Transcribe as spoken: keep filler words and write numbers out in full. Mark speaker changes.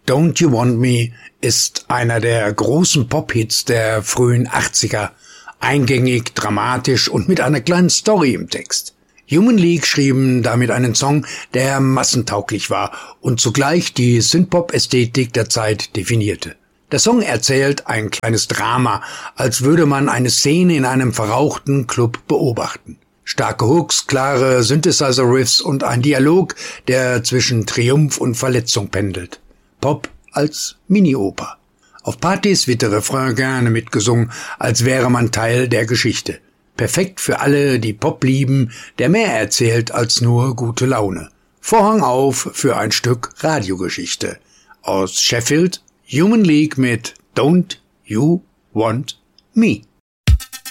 Speaker 1: Don't You Want Me ist einer der großen Pop-Hits der frühen achtziger, eingängig, dramatisch und mit einer kleinen Story im Text. Human League schrieben damit einen Song, der massentauglich war und zugleich die Synthpop-Ästhetik der Zeit definierte. Der Song erzählt ein kleines Drama, als würde man eine Szene in einem verrauchten Club beobachten. Starke Hooks, klare Synthesizer-Riffs und ein Dialog, der zwischen Triumph und Verletzung pendelt. Pop als Mini-Oper. Auf Partys wird der Refrain gerne mitgesungen, als wäre man Teil der Geschichte. Perfekt für alle, die Pop lieben, der mehr erzählt als nur gute Laune. Vorhang auf für ein Stück Radiogeschichte. Aus Sheffield, Human League mit Don't You Want Me.